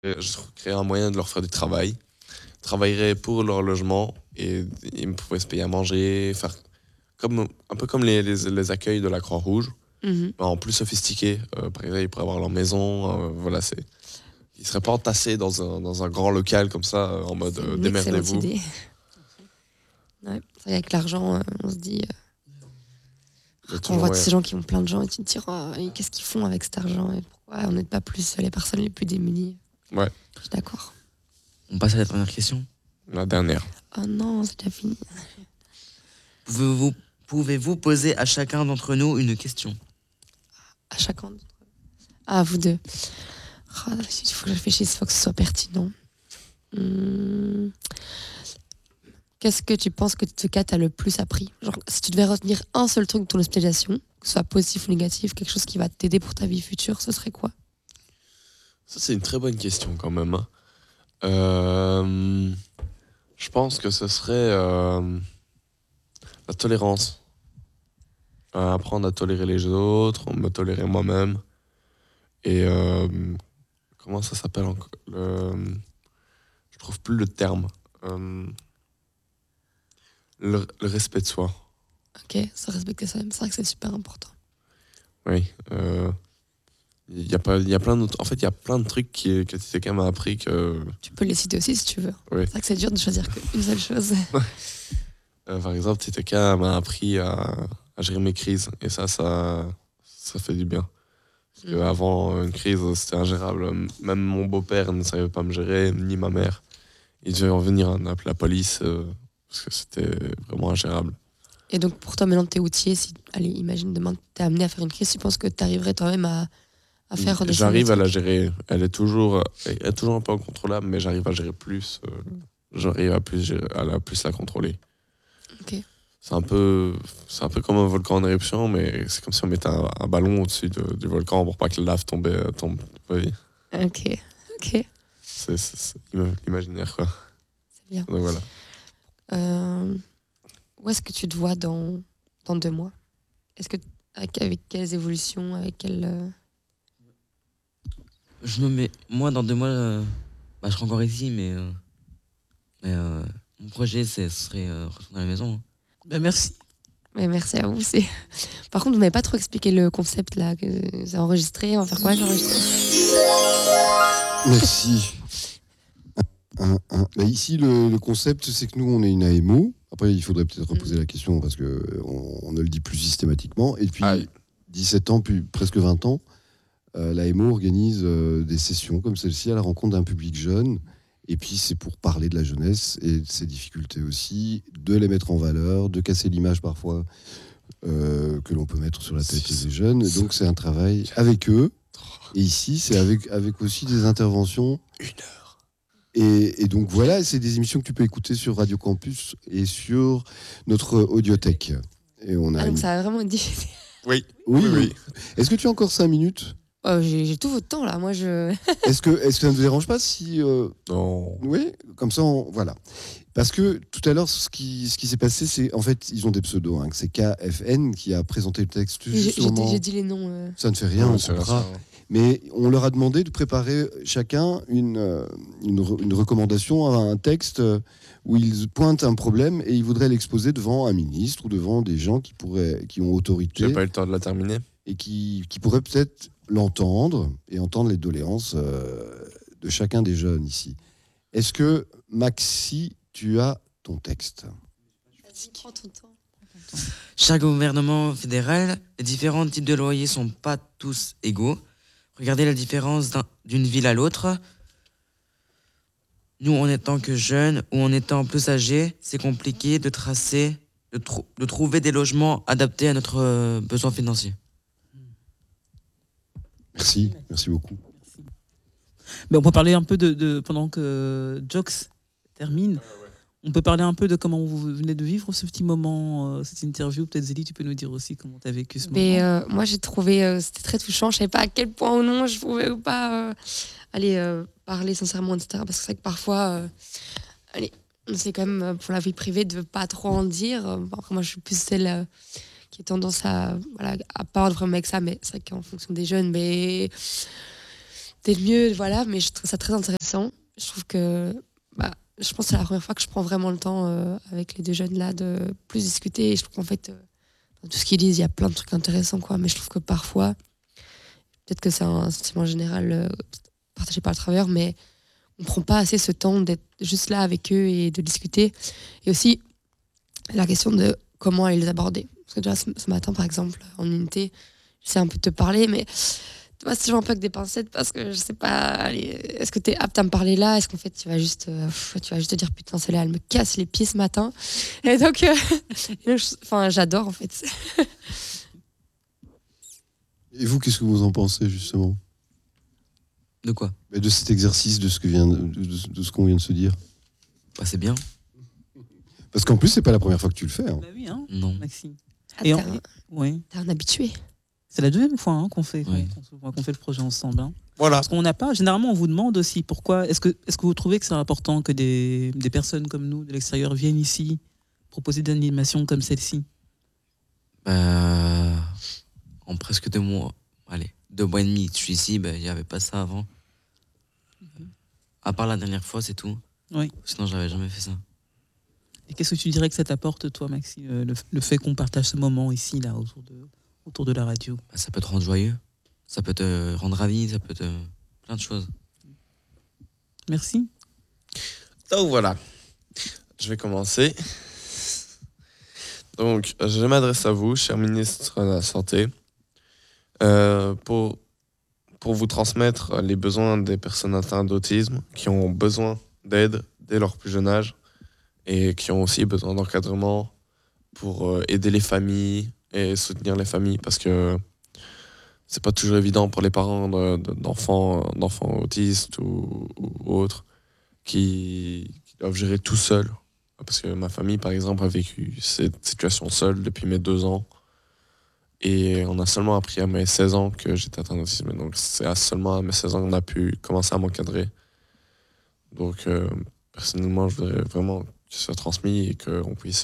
je créerais un moyen de leur faire du travail. Ils travailleraient pour leur logement et ils pourraient se payer à manger, faire un peu comme les accueils de la Croix-Rouge, Mhm. mais en plus sophistiqué. Par exemple, ils pourraient avoir leur maison. Voilà, ils seraient pas entassés dans un grand local comme ça, en mode C'est une excellente démerdez-vous. idée. Ouais. C'est vrai qu'avec l'argent, on se dit. Il y a Quand on toujours, voit tous ouais. ces gens qui ont plein de gens et tu te dis oh, et qu'est-ce qu'ils font avec cet argent et pourquoi on n'aide pas plus les personnes les plus démunies. Ouais, Je suis d'accord. On passe à la dernière question. la dernière. Oh non, c'est déjà fini. Pouvez-vous poser à chacun d'entre nous une question? À chacun d'entre eux. Ah, vous deux. Oh, il faut que je réfléchisse, il faut que ce soit pertinent. Qu'est-ce que tu penses que ce cas t'a le plus appris? Genre, si tu devais retenir un seul truc de ton hospitalisation, que ce soit positif ou négatif, quelque chose qui va t'aider pour ta vie future, ce serait quoi? Ça, c'est une très bonne question quand même, hein. Euh, je pense que ce serait la tolérance. Apprendre à tolérer les autres, me tolérer moi-même. Et comment ça s'appelle encore je trouve plus le terme. Euh, le respect de soi. Ok, se respecter soi-même, c'est vrai que c'est super important. Oui. Il y a plein d'autres. En fait, il y a plein de trucs que TTK m'a appris que. Tu peux les citer aussi si tu veux. Oui. C'est vrai que c'est dur de choisir qu'une seule chose. Par exemple, TTK m'a appris à gérer mes crises. Et ça fait du bien. Parce qu'avant une crise, c'était ingérable. Même mon beau-père ne savait pas me gérer, ni ma mère. Il devait en venir appeler la police parce que c'était vraiment ingérable. Et donc, pour toi, maintenant, t'es outillé. Si, allez, imagine demain, t'es amené à faire une crise, tu penses que t'arriverais toi-même à faire redescendre J'arrive le à la truc? gérer. Elle est toujours un peu incontrôlable, mais j'arrive à gérer plus. J'arrive à plus la contrôler. Ok. C'est un peu comme un volcan en éruption, mais c'est comme si on mettait un ballon au-dessus du volcan pour pas que la lave tombe. Oui. Ok. Ok. C'est imaginaire, quoi. C'est bien. Donc voilà. Où est-ce que tu te vois dans 2 mois? Est-ce que avec quelles évolutions, avec quelles... Je me mets. Moi, dans 2 mois, je serai encore ici, mais mon projet, ce serait retourner à la maison, hein. Ben, merci. Mais merci à vous. Par contre, vous m'avez pas trop expliqué le concept là, que c'est enregistré. On va faire quoi, j'enregistre? Merci. Mais ici, le concept, c'est que nous, on est une AMO. Après, il faudrait peut-être reposer la question parce qu'on ne le dit plus systématiquement. Et puis, 17 ans, puis presque 20 ans, l'AMO organise des sessions comme celle-ci à la rencontre d'un public jeune. Et puis, c'est pour parler de la jeunesse et de ses difficultés aussi, de les mettre en valeur, de casser l'image parfois que l'on peut mettre sur la tête des jeunes. Et donc, c'est un travail avec eux. Et ici, c'est avec aussi des interventions. 1 heure. Et donc voilà, c'est des émissions que tu peux écouter sur Radio Campus et sur notre audiothèque. Et on a donc ça a vraiment dit. Oui. Est-ce que tu as encore 5 minutes? J'ai tout votre temps là. Moi, je. Est-ce que ça ne te dérange pas si Non. Oui, comme ça, voilà. Parce que tout à l'heure, ce qui s'est passé, c'est en fait, ils ont des pseudos. C'est KFN qui a présenté le texte juste au moment. J'ai dit les noms. Ça ne fait rien, on comprendra. Mais on leur a demandé de préparer chacun une recommandation à un texte où ils pointent un problème et ils voudraient l'exposer devant un ministre ou devant des gens qui ont autorité. J'ai pas eu le temps de la terminer. Et qui pourraient peut-être l'entendre et entendre les doléances de chacun des jeunes ici. Est-ce que, Maxi, tu as ton texte? Prends ton temps. Chaque gouvernement fédéral, les différents types de loyers sont pas tous égaux. Regardez la différence d'une ville à l'autre. Nous, en étant que jeunes ou en étant plus âgés, c'est compliqué de tracer, de trouver des logements adaptés à notre besoin financier. Merci beaucoup. Mais on peut parler un peu pendant que Jox termine. On peut parler un peu de comment vous venez de vivre ce petit moment, cette interview. Peut-être Zélie, tu peux nous dire aussi comment tu as vécu ce moment. Moi, j'ai trouvé c'était très touchant. Je savais pas à quel point ou non je pouvais ou pas aller parler sincèrement, etc. Parce que c'est vrai que parfois, c'est quand même pour la vie privée de pas trop en dire. Après, moi, je suis plus celle qui a tendance à pas avoir de problème avec ça, mais c'est vrai qu'en fonction des jeunes, mais des lieux, voilà, mais je trouve ça très intéressant. Je trouve que, je pense que c'est la première fois que je prends vraiment le temps avec les deux jeunes là de plus discuter. Et je trouve qu'en fait, dans tout ce qu'ils disent, il y a plein de trucs intéressants, quoi. Mais je trouve que parfois, peut-être que c'est un sentiment général partagé par le travailleur, mais on prend pas assez ce temps d'être juste là avec eux et de discuter. Et aussi, la question de comment aller les aborder. Parce que déjà, ce matin, par exemple, en unité, j'essaie un peu de te parler, mais tu vois, c'est toujours un peu avec des pincettes parce que je sais pas, allez, est-ce que tu es apte à me parler là? Est-ce qu'en fait, tu vas juste te dire, putain, celle-là, elle me casse les pieds ce matin. Et donc, j'adore, en fait. Et vous, qu'est-ce que vous en pensez, justement? De quoi? De cet exercice, de ce qu'on vient de se dire. C'est bien. Parce qu'en plus, c'est pas la première fois que tu le fais. Hein. Bah oui, hein, Non. Maxime. Ah, Et t'es un habitué. c'est la deuxième fois qu'on fait, Oui. qu'on fait le projet ensemble. Hein. Voilà. Parce qu'on n'a pas. Généralement, on vous demande aussi pourquoi. Est-ce que vous trouvez que c'est important que des personnes comme nous de l'extérieur viennent ici proposer des animations comme celle-ci? En presque 2 mois, 2 mois et demi que je suis ici, il n'y avait pas ça avant. À part la dernière fois, c'est tout. Oui. Sinon, j'avais jamais fait ça. Et qu'est-ce que tu dirais que ça t'apporte, toi, Maxime, le fait qu'on partage ce moment ici, là, autour de la radio? Ça peut te rendre joyeux, ça peut te rendre ravi, ça peut te... plein de choses. Merci. Donc voilà, je vais commencer. Donc, je m'adresse à vous, cher ministre de la Santé, pour vous transmettre les besoins des personnes atteintes d'autisme qui ont besoin d'aide dès leur plus jeune âge et qui ont aussi besoin d'encadrement pour aider les familles et soutenir les familles parce que c'est pas toujours évident pour les parents d'enfants autistes ou autres qui doivent gérer tout seuls. Parce que ma famille, par exemple, a vécu cette situation seule depuis mes 2 ans. Et on a seulement appris à mes 16 ans que j'étais atteint d'autisme. Donc c'est seulement à mes 16 ans qu'on a pu commencer à m'encadrer. Donc personnellement, je voudrais vraiment que ce soit transmis et qu'on puisse,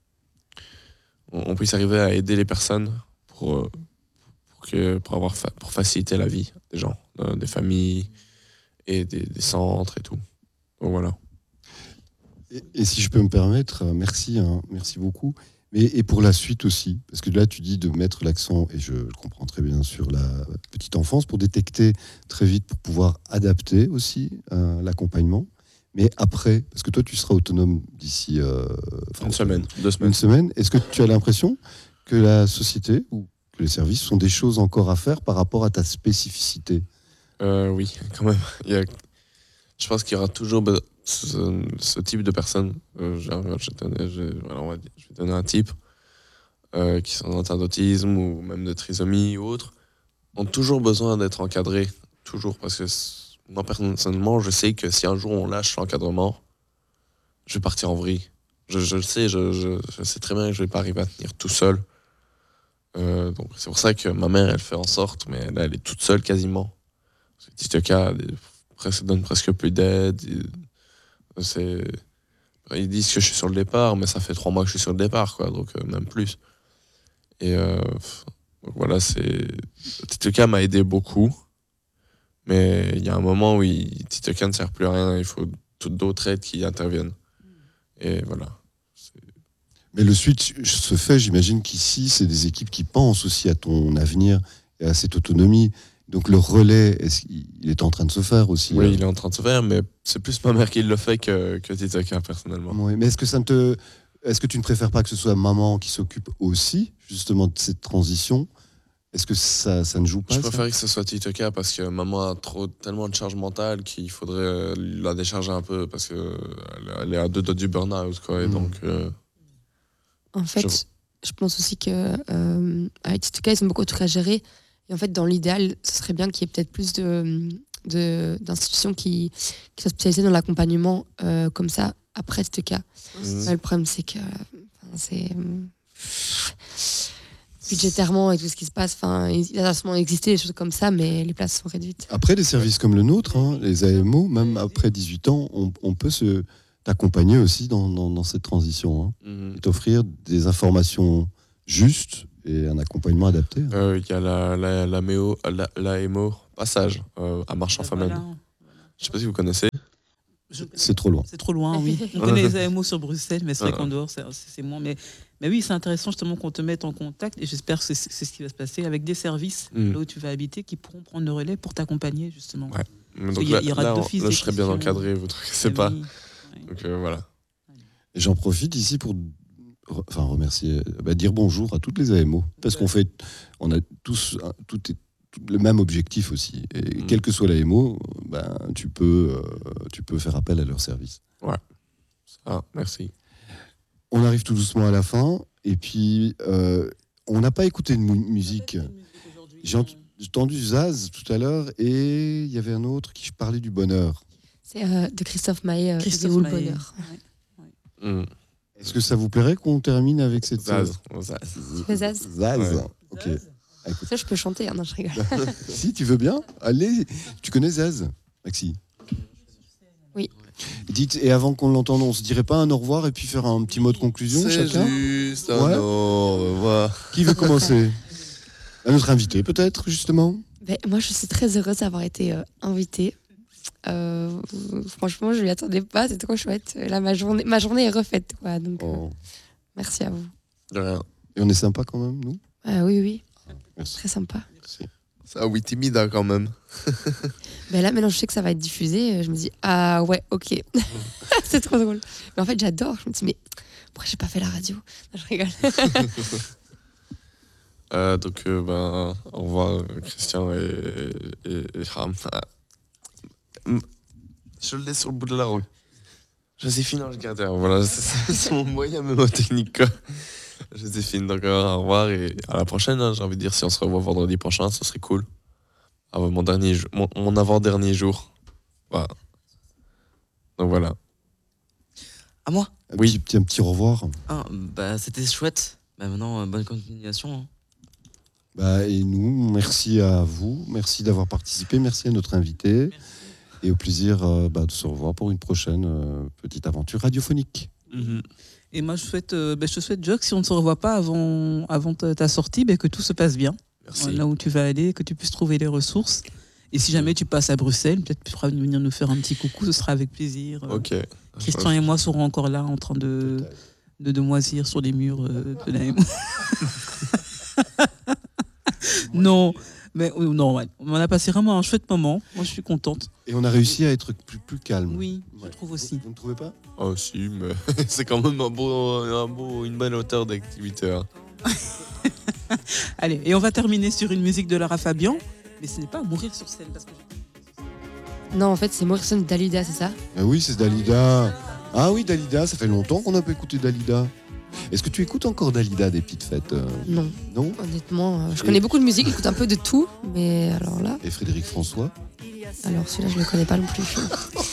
on puisse arriver à aider les personnes pour faciliter la vie des gens, des familles et des centres et tout. Donc voilà. Et si je peux me permettre, merci beaucoup. Et pour la suite aussi, parce que là tu dis de mettre l'accent, et je comprends très bien, sur la petite enfance, pour détecter très vite, pour pouvoir adapter aussi l'accompagnement. Mais après, parce que toi tu seras autonome d'ici 2 semaines. Une semaine, est-ce que tu as l'impression que la société ou que les services sont des choses encore à faire par rapport à ta spécificité? Oui, quand même. Je pense qu'il y aura toujours ce type de personnes. Je vais donner un type qui sont atteints d'autisme ou même de trisomie ou autres, ont toujours besoin d'être encadrés. Toujours, parce que moi, personnellement, je sais que si un jour on lâche l'encadrement, je vais partir en vrille. Je le sais, je sais très bien que je vais pas arriver à tenir tout seul. Donc c'est pour ça que ma mère, elle fait en sorte, mais là, elle est toute seule quasiment. Titoka donne presque plus d'aide. Ils disent que je suis sur le départ, mais ça fait 3 mois que je suis sur le départ, quoi, donc même plus. Et donc voilà, Titoka m'a aidé beaucoup, mais il y a un moment où Titoka ne sert plus à rien, il faut d'autres aides qui interviennent. Et voilà. Mais le switch se fait, j'imagine qu'ici, c'est des équipes qui pensent aussi à ton avenir et à cette autonomie. Donc le relais, il est en train de se faire aussi? Oui, il est en train de se faire, mais c'est plus ma mère qui le fait que Titoka, personnellement. Oui, mais est-ce que tu ne préfères pas que ce soit maman qui s'occupe aussi, justement, de cette transition? Est-ce que ça ne joue pas? Je préfère que ce soit Titoka parce que maman a tellement de charge mentale qu'il faudrait la décharger un peu parce qu'elle est à 2 doigts du burn-out, quoi. Et donc, en fait, je pense aussi que avec Titoka, ils ont beaucoup de trucs à gérer. Et en fait, dans l'idéal, ce serait bien qu'il y ait peut-être plus d'institutions qui soient spécialisées dans l'accompagnement comme ça, après ce cas. Le problème, c'est que budgétairement et tout ce qui se passe, il a sûrement existé des choses comme ça, mais les places sont réduites. Après, des services comme le nôtre, les AMO, même après 18 ans, on peut t'accompagner aussi dans cette transition, et t'offrir des informations justes et un accompagnement adapté. Il y a l'AMO, Passage à Marchand-Famenne. Voilà. Je sais pas si vous connaissez. C'est trop loin. C'est trop loin, oui. On connaît les AMO sur Bruxelles, mais c'est vrai qu'en dehors, c'est moins. Mais oui, c'est intéressant justement qu'on te mette en contact, et j'espère que c'est ce qui va se passer, avec des services là où tu vas habiter qui pourront prendre le relais pour t'accompagner, justement. Ouais. Donc il y aura d'office là, je serais bien des encadré, vous inquiétez pas. Oui. Donc voilà. Et j'en profite ici pour remercier, dire bonjour à toutes les AMO, parce on a tous le même objectif aussi. Et quel que soit l'AMO, tu peux faire appel à leur service. Ouais. Ça, merci. On arrive tout doucement à la fin, et puis on n'a pas écouté de musique. J'ai entendu Zaz tout à l'heure, et il y avait un autre qui parlait du bonheur. C'est de Christophe Maé, Christophe le Maé. bonheur. Est-ce que ça vous plairait qu'on termine avec cette Zaz. Zaz. Zaz. Ouais. Ok. Écoute. Ça, je peux chanter, hein, non, je rigole. Si, tu veux bien? Allez, tu connais Zaz, Maxi? Oui. Dites, et avant qu'on l'entende, on se dirait pas un au revoir et puis faire un petit mot de conclusion chacun? Juste Ouais. au revoir. Qui veut commencer? Notre invité, peut-être, justement? Moi, je suis très heureuse d'avoir été invitée. Franchement, je ne m'y attendais pas, c'est trop chouette. Là, ma journée est refaite, quoi. Donc, merci à vous. De rien. Et on est sympa quand même, nous? Oui. Merci. Très sympa. Merci. Ça, oui, timide hein, quand même. Là, maintenant, je sais que ça va être diffusé. Je me dis, ah ouais, ok. C'est trop drôle. Mais en fait, j'adore. Je me dis, mais pourquoi j'ai pas fait la radio? Non, je rigole. Donc, au revoir, Christian et Ram. Je le laisse sur le bout de la langue. Joséphine Ange Gardien, voilà, c'est mon moyen mémotechnique, quoi. Joséphine, donc au revoir et à la prochaine, hein, j'ai envie de dire, si on se revoit vendredi prochain, ça serait cool. Mon avant-dernier jour. Voilà. Donc voilà. À moi? Un petit au revoir. C'était chouette. Maintenant, bonne continuation. Hein. Et nous, merci à vous. Merci d'avoir participé. Merci à notre invité. Et au plaisir de se revoir pour une prochaine petite aventure radiophonique. Et moi, je te souhaite, Jock, si on ne se revoit pas avant ta sortie, que tout se passe bien. Merci. Là où tu vas aller, que tu puisses trouver les ressources. Et si jamais tu passes à Bruxelles, peut-être tu pourras venir nous faire un petit coucou, ce sera avec plaisir. Ok. Christian et moi serons encore là en train de moisir sur les murs de la MO. Non, mais non, ouais. On a passé vraiment un chouette moment. Moi, je suis contente. Et on a réussi à être plus calme. Oui, je trouve aussi. Vous ne trouvez pas? Oh si, mais c'est quand même une bonne hauteur d'activité. Hein. Allez, et on va terminer sur une musique de Lara Fabian, mais ce n'est pas Mourir sur scène parce que Non, en fait, c'est Morrison de Dalida, c'est ça? Oui, c'est Dalida. Ah oui, Dalida, ça fait longtemps qu'on n'a pas écouté Dalida. Est-ce que tu écoutes encore Dalida des petites fêtes? Non. Non? Honnêtement, je connais beaucoup de musique, j'écoute un peu de tout, mais alors là... Et Frédéric François? Alors celui-là, je ne le connais pas non plus.